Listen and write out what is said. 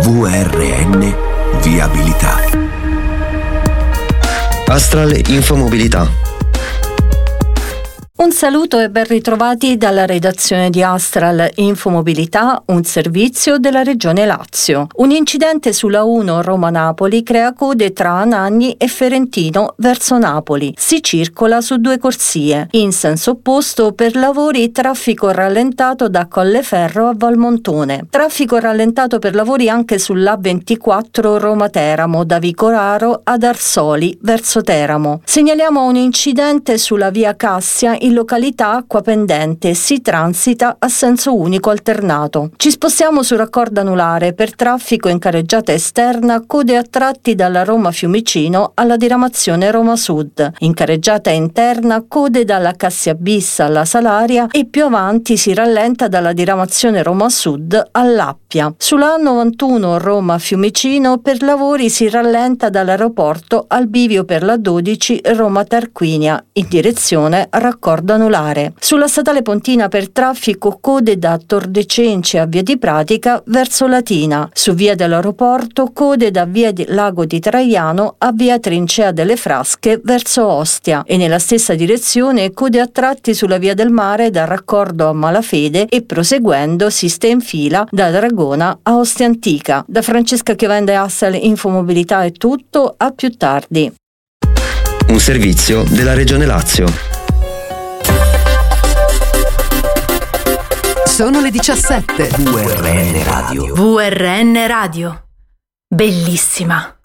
VRN Viabilità. Astral Infomobilità. Un saluto e ben ritrovati dalla redazione di Astral Infomobilità, un servizio della Regione Lazio. Un incidente sulla 1 Roma-Napoli crea code tra Anagni e Ferentino verso Napoli. Si circola su due corsie. In senso opposto per lavori traffico rallentato da Colleferro a Valmontone. Traffico rallentato per lavori anche sull'A24 Roma-Teramo da Vicoraro ad Arsoli verso Teramo. Segnaliamo un incidente sulla via Cassia in località Acquapendente, si transita a senso unico alternato. Ci spostiamo su raccordo anulare per traffico in carreggiata esterna, code a tratti dalla Roma Fiumicino alla diramazione Roma Sud. In carreggiata interna, code dalla Cassia Bis alla Salaria e più avanti si rallenta dalla diramazione Roma Sud all'Appia. Sulla A91 Roma Fiumicino per lavori si rallenta dall'aeroporto al bivio per la 12 Roma Tarquinia in direzione raccordo anulare. Sulla statale Pontina per traffico code da Tor de Cenci a Via di Pratica verso Latina. Su via dell'aeroporto code da via di Lago di Traiano a via Trincea delle Frasche verso Ostia e nella stessa direzione code a tratti sulla via del mare da raccordo a Malafede e proseguendo si sta in fila da Dragona a Ostia Antica. Da Francesca Chiovende Astral Infomobilità è tutto, a più tardi. Un servizio della Regione Lazio. Sono le 17. VRN Radio. VRN Radio. Bellissima.